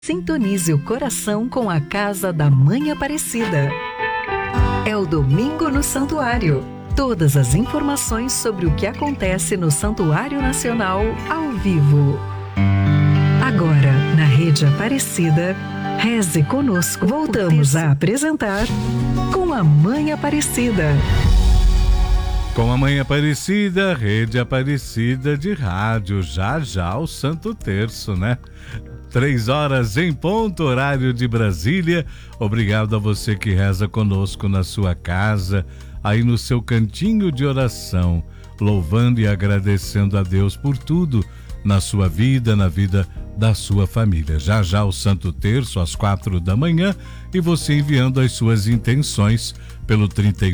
Sintonize o coração com a Casa da Mãe Aparecida. É o Domingo no Santuário. Todas as informações sobre o que acontece no Santuário Nacional ao vivo. Agora, na Rede Aparecida, reze conosco. Voltamos a apresentar Com a Mãe Aparecida. Com a Mãe Aparecida, Rede Aparecida de Rádio, já o Santo Terço, né? 3 horas em ponto, horário de Brasília. Obrigado a você que reza conosco na sua casa, aí no seu cantinho de oração, louvando e agradecendo a Deus por tudo na sua vida, na vida da sua família. Já o Santo Terço às 4 da manhã e você enviando as suas intenções pelo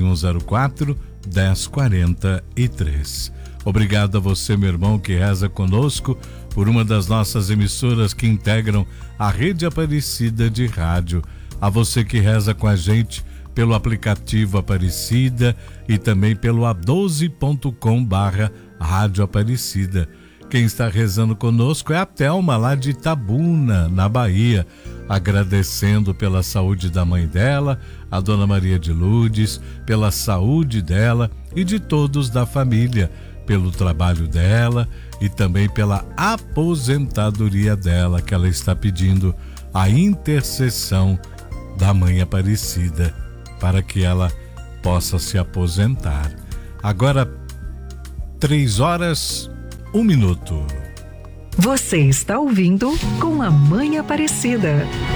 3104-1043. Obrigado a você, meu irmão, que reza conosco por uma das nossas emissoras que integram a Rede Aparecida de Rádio. A você que reza com a gente pelo aplicativo Aparecida e também pelo a12.com/Rádio Aparecida. Quem está rezando conosco é a Thelma, lá de Itabuna, na Bahia, agradecendo pela saúde da mãe dela, a Dona Maria de Lourdes, pela saúde dela e de todos da família, pelo trabalho dela e também pela aposentadoria dela, que ela está pedindo a intercessão da Mãe Aparecida para que ela possa se aposentar. Agora, 3 horas, 1 minuto. Você está ouvindo Com a Mãe Aparecida.